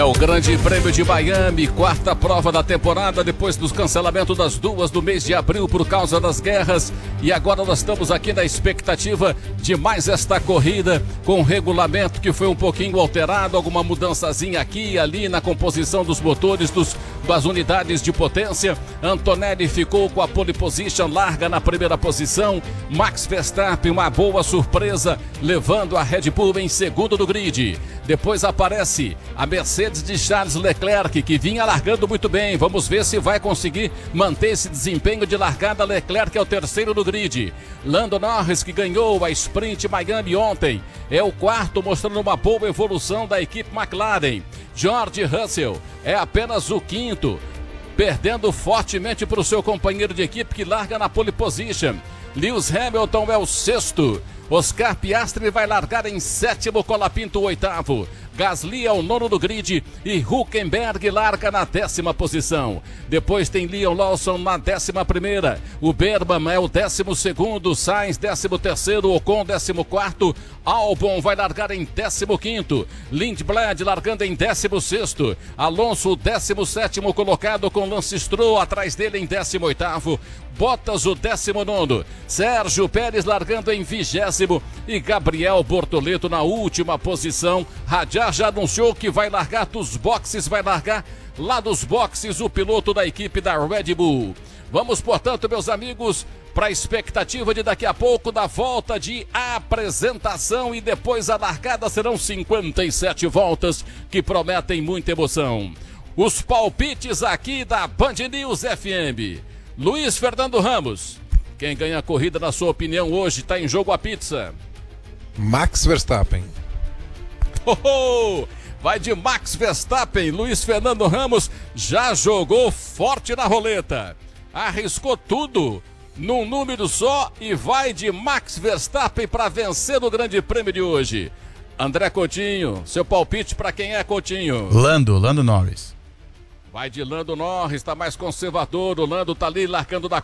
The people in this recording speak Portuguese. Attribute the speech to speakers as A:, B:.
A: o Grande Prêmio de Miami, quarta prova da temporada, depois do cancelamento das duas do mês de abril por causa das guerras. E agora nós estamos aqui na expectativa de mais esta corrida, com o regulamento que foi um pouquinho alterado, alguma mudançazinha aqui e ali na composição dos motores das unidades de potência. Antonelli ficou com a pole position, larga na primeira posição. Max Verstappen, uma boa surpresa, levando a Red Bull em segundo do grid. Depois aparece a Mercedes de Charles Leclerc, que vinha largando muito bem. Vamos ver se vai conseguir manter esse desempenho de largada. Leclerc é o terceiro do grid. Lando Norris, que ganhou a Sprint Miami ontem, é o quarto, mostrando uma boa evolução da equipe McLaren. George Russell é apenas o quinto, perdendo fortemente para o seu companheiro de equipe, que larga na pole position. Lewis Hamilton é o sexto. Oscar Piastri vai largar em sétimo, Colapinto oitavo. Gasly é o nono do grid e Hülkenberg larga na 10ª posição. Depois tem Liam Lawson na 11ª. O Berman é o 12º, Sainz 13º, Ocon 14º. Albon vai largar em 15º. Lindblad largando em 16º. Alonso 17º colocado com Lance Stroll atrás dele em 18º. Bottas o 19º. Sérgio Pérez largando em 20º e Gabriel Bortoleto na última posição. Radiar já anunciou que vai largar dos boxes, vai largar lá dos boxes o piloto da equipe da Red Bull. Vamos, portanto, meus amigos, para a expectativa de daqui a pouco da volta de apresentação e depois a largada. Serão 57 voltas que prometem muita emoção. Os palpites aqui da Band News FM. Luiz Fernando Ramos, quem ganha a corrida na sua opinião hoje? Está em jogo a pizza.
B: Max Verstappen.
A: Vai de Max Verstappen. Luiz Fernando Ramos já jogou forte na roleta, arriscou tudo num número só e vai de Max Verstappen para vencer o Grande Prêmio de hoje. André Coutinho, seu palpite para quem é, Coutinho?
C: Lando Norris.
A: Vai de Lando Norris, está mais conservador. O Lando está ali largando da